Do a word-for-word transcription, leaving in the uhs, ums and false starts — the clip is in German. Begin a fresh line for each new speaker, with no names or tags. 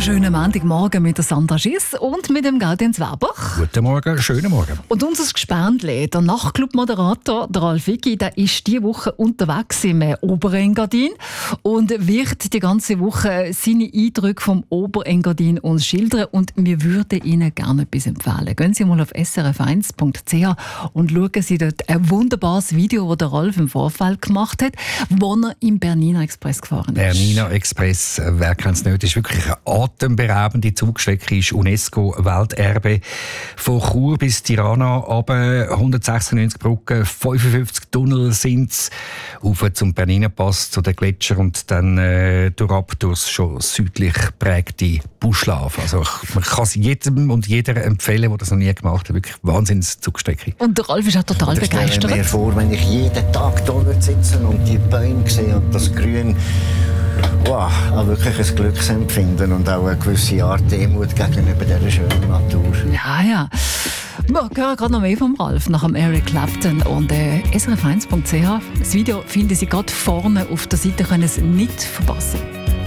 wunderschönen Montagmorgen mit der Sandra Schiss und mit dem Gaudenz Weber.
Guten Morgen, schönen Morgen.
Und unser Gespendli, der Nachtclub-Moderator, der Ralf Iggi, der ist diese Woche unterwegs im Oberengadin und wird die ganze Woche seine Eindrücke vom Oberengadin uns schildern. Und wir würden Ihnen gerne etwas empfehlen. Gehen Sie mal auf s r f eins punkt c h und schauen Sie dort ein wunderbares Video, das der Ralf im Vorfeld gemacht hat, wo er im Bernina Express gefahren ist.
Bernina Express, wer kennt es nicht, ist wirklich eine atemberaubende Zugstrecke, ist UNESCO-Welterbe. Von Chur bis Tirana, runter, hundertsechsundneunzig Brücken, fünfundfünfzig Tunnel sind es, rauf zum Bernina-Pass, zu den Gletschern und dann äh, durchab durchs schon südlich prägte Buschlaf. Also man kann es jedem und jeder empfehlen, der das noch nie gemacht hat. Wirklich Wahnsinns-Zugstrecke.
Und der Ralf ist auch total
das
begeistert.
Ich stelle mir vor, wenn ich jeden Tag da sitzen und die Bäume sehe und das Grün. Wow, auch wirklich ein Glücksempfinden und auch eine gewisse Art Demut gegenüber dieser schönen Natur.
Ja, ja. Wir hören gerade noch mehr vom Ralf nach dem Eric Clapton und äh, s r f eins punkt c h. Das Video finden Sie gerade vorne auf der Seite, können Sie es nicht verpassen.